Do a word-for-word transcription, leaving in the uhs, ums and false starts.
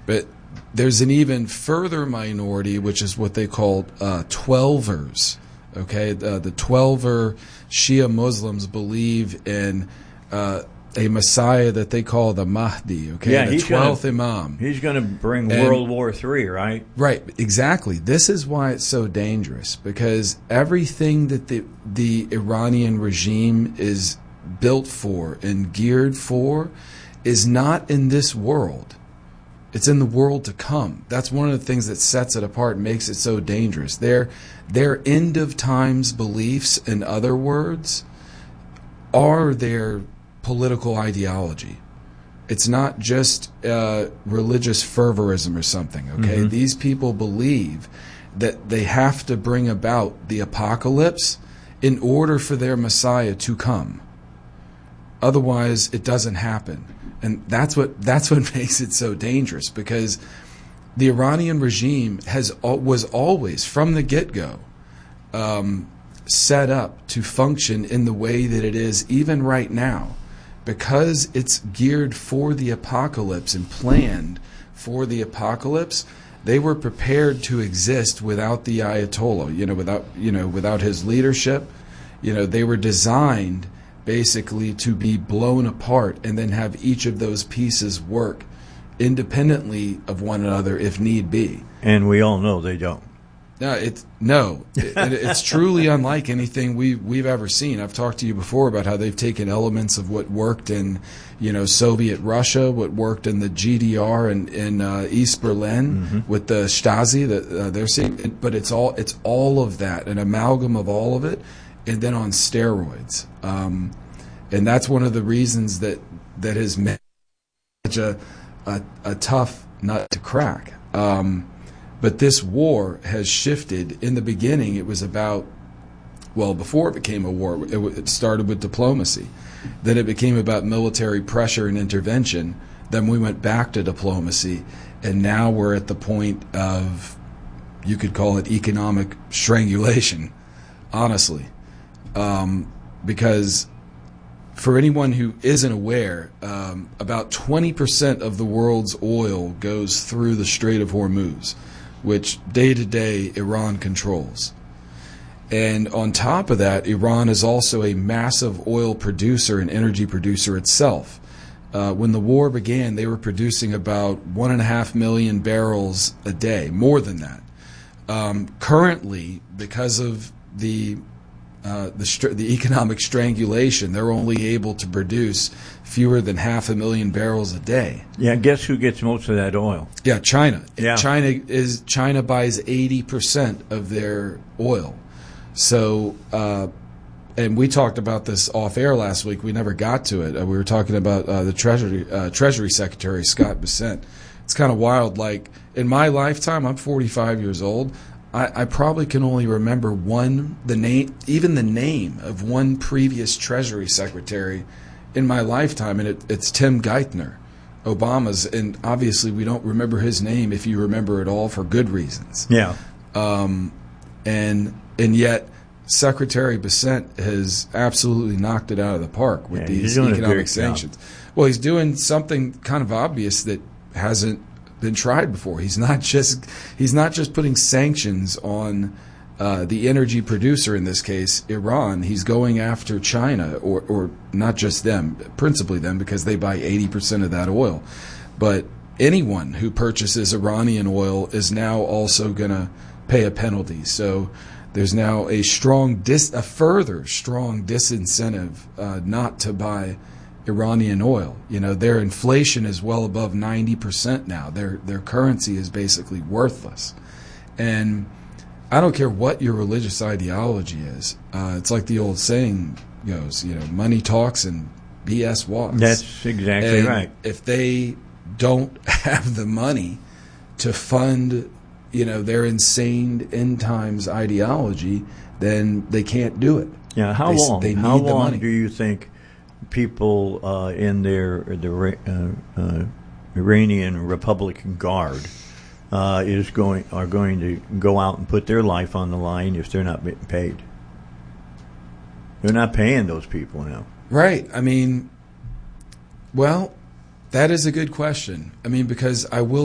But there's an even further minority, which is what they call uh, Twelvers. Okay, the, the Twelver Shia Muslims believe in uh, a Messiah that they call the Mahdi. Okay, yeah, the he's twelfth gonna, Imam. He's going to bring And, World War Three, right? Right, exactly. This is why it's so dangerous, because everything that the the Iranian regime is built for and geared for is not in this world. It's in the world to come. That's one of the things that sets it apart and makes it so dangerous. Their their end of times beliefs, in other words, are their political ideology. It's not just uh, religious fervorism or something, okay? Mm-hmm. These people believe that they have to bring about the apocalypse in order for their Messiah to come. Otherwise, it doesn't happen. And that's what that's what makes it so dangerous, because the Iranian regime has was always, from the get-go, um, set up to function in the way that it is even right now. Because it's geared for the apocalypse and planned for the apocalypse, they were prepared to exist without the Ayatollah, you know, without you know, without his leadership. You know, they were designed basically to be blown apart and then have each of those pieces work independently of one another if need be. And we all know they don't. No, it's no. It, it's truly unlike anything we we've ever seen. I've talked to you before about how they've taken elements of what worked in, you know, Soviet Russia, what worked in the G D R and in uh, East Berlin mm-hmm. with the Stasi that uh, they're seeing. But it's all it's all of that, an amalgam of all of it, and then on steroids. Um, and that's one of the reasons that that has made such a a, a tough nut to crack. Um, But this war has shifted. In the beginning, it was about, well, before it became a war, it, it started with diplomacy. Then it became about military pressure and intervention. Then we went back to diplomacy. And now we're at the point of, you could call it economic strangulation, honestly. Um, because for anyone who isn't aware, um, about twenty percent of the world's oil goes through the Strait of Hormuz, which day-to-day Iran controls. And on top of that, Iran is also a massive oil producer and energy producer itself. Uh, when the war began, they were producing about one and a half million barrels a day, more than that. Um, currently, because of the uh, the, str- the economic strangulation, they're only able to produce fewer than half a million barrels a day. Yeah, guess who gets most of that oil? Yeah, China. Yeah. China is China buys eighty percent of their oil. So, uh, and we talked about this off air last week. We never got to it. Uh, we were talking about uh, the Treasury uh, Treasury Secretary Scott Bessent. It's kind of wild. Like in my lifetime, I'm forty-five years old. I, I probably can only remember one the name, even the name of one previous Treasury Secretary in my lifetime, and it, it's Tim Geithner, Obama's, and obviously we don't remember his name, if you remember at all, for good reasons. Yeah. Um, and and yet Secretary Bessent has absolutely knocked it out of the park with yeah, these economic sanctions. Job. Well, he's doing something kind of obvious that hasn't been tried before. He's not just he's not just putting sanctions on Uh, the energy producer, in this case, Iran. He's going after China, or, or not just them, principally them, because they buy eighty percent of that oil. But anyone who purchases Iranian oil is now also going to pay a penalty. So there's now a strong, dis- a further strong disincentive uh, not to buy Iranian oil. You know, their inflation is well above ninety percent now. Their their currency is basically worthless. And I don't care what your religious ideology is. Uh, it's like the old saying goes, you know, money talks and B S walks. That's exactly and right. If they don't have the money to fund, you know, their insane end times ideology, then they can't do it. Yeah. How they, long? They need how the long money. do you think people uh, in their the uh, uh, Iranian Republican Guard Uh, is going are going to go out and put their life on the line if they're not being paid? They're not paying those people now. Right. I mean, well, that is a good question. I mean, because I will